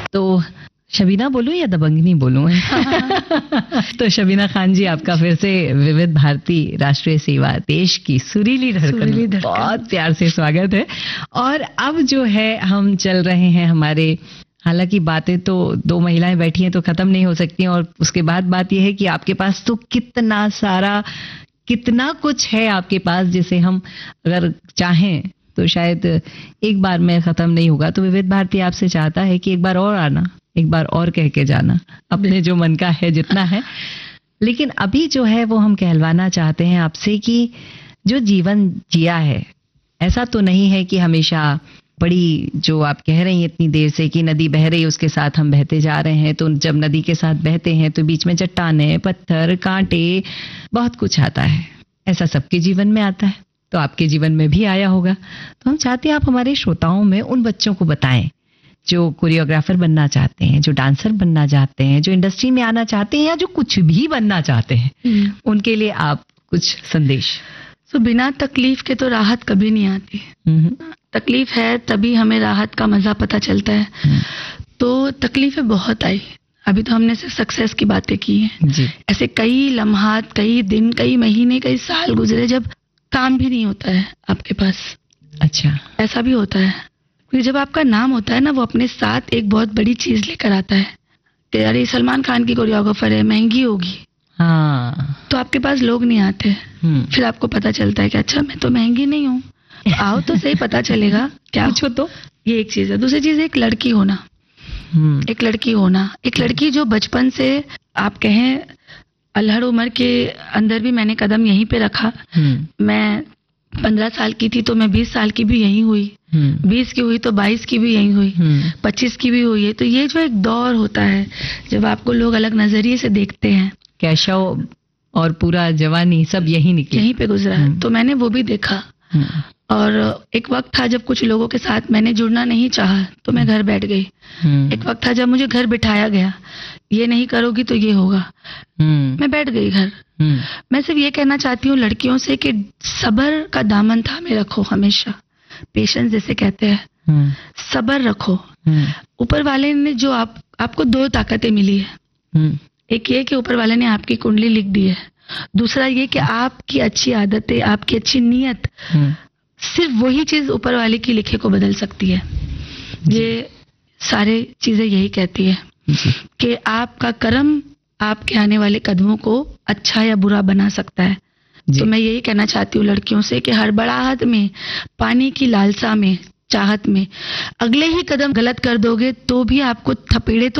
तो शबीना बोलूं या दबंगनी बोलूं? तो शबीना खान जी, आपका फिर से विविध भारती राष्ट्रीय सेवा देश की सुरीली धड़कन, बहुत प्यार से स्वागत है। और अब जो है हम चल रहे हैं हमारे, हालांकि बातें तो दो महिलाएं बैठी हैं तो खत्म नहीं हो सकती, और उसके बाद बात यह है कि आपके पास तो कितना सारा, कितना कुछ है आपके पास, जिसे हम अगर चाहें तो शायद एक बार में खत्म नहीं होगा। तो विविध भारती आपसे चाहता है कि एक बार और आना, एक बार और कह के जाना अपने जो मन का है, जितना है। लेकिन अभी जो है वो हम कहलवाना चाहते हैं आपसे कि जो जीवन जिया है, ऐसा तो नहीं है कि हमेशा बड़ी, जो आप कह रही हैं इतनी देर से कि नदी बह रही है उसके साथ हम बहते जा रहे हैं, तो जब नदी के साथ बहते हैं तो बीच में चट्टाने, पत्थर, कांटे, बहुत कुछ आता है। ऐसा सबके जीवन में आता है, तो आपके जीवन में भी आया होगा। तो हम चाहते हैं आप हमारे श्रोताओं में उन बच्चों को बताएं जो कोरियोग्राफर बनना चाहते हैं, जो डांसर बनना चाहते हैं, जो इंडस्ट्री में आना चाहते हैं, या जो कुछ भी बनना चाहते हैं, उनके लिए आप कुछ संदेश। तो बिना तकलीफ के तो राहत कभी नहीं आती। तकलीफ है तभी हमें राहत का मजा पता चलता है। तो तकलीफें बहुत आई, अभी तो हमने सिर्फ सक्सेस की बातें की हैं जी। ऐसे कई लम्हात, कई दिन, कई महीने, कई साल गुजरे जब काम भी नहीं होता है आपके पास। अच्छा, ऐसा भी होता है, क्योंकि जब आपका नाम होता है ना, वो अपने साथ एक बहुत बड़ी चीज लेकर आता है कि अरे सलमान खान की कोरियोग्राफर है, महंगी होगी। हाँ, तो आपके पास लोग नहीं आते। फिर आपको पता चलता है कि अच्छा मैं तो महंगी नहीं हूँ, तो आओ तो सही, पता चलेगा क्या पूछो। तो ये एक चीज है। दूसरी चीज है एक लड़की होना। एक लड़की होना, एक लड़की जो बचपन से आप कहें अल्हड़ उम्र के अंदर भी मैंने कदम यहीं पे रखा। मैं 15 साल की थी तो मैं 20 साल की भी यहीं हुई, 20 की हुई तो 22 की भी यहीं हुई, 25 की भी हुई है। तो ये जो एक दौर होता है जब आपको लोग अलग नजरिए से देखते हैं, कैशव और पूरा जवानी सब यहीं निकली, यहीं पे गुजरा है। तो मैंने वो भी देखा। और एक वक्त था जब कुछ लोगों के साथ मैंने जुड़ना नहीं चाहा तो मैं घर बैठ गई। एक वक्त था जब मुझे घर बिठाया गया, ये नहीं करोगी तो ये होगा, मैं बैठ गई घर। मैं सिर्फ ये कहना चाहती हूँ लड़कियों से कि सब्र का दामन थामे रखो हमेशा, पेशेंस जिसे कहते हैं, सब्र रखो। ऊपर वाले ने जो आपको दो ताकतें मिली है, एक ये कि ऊपर वाले ने आपकी कुंडली लिख दी है, दूसरा ये कि आपकी अच्छी आदतें, आपकी अच्छी नीयत, सिर्फ वही चीज ऊपर वाले की लिखे को बदल सकती है। ये सारे चीजें यही कहती है कि आपका कर्म आपके आने वाले कदमों को अच्छा या बुरा बना सकता है। तो मैं यही कहना चाहती हूँ लड़कियों से कि हड़बड़ाहट में, पानी की लालसा में, चाहत में अगले ही कदम गलत कर दोगे तो भी आपको थपेड़े तो